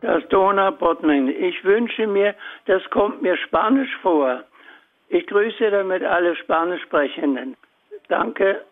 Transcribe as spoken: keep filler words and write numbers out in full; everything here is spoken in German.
Das Donaubottning. Ich wünsche mir, das kommt mir Spanisch vor. Ich grüße damit alle Spanisch Sprechenden. Danke.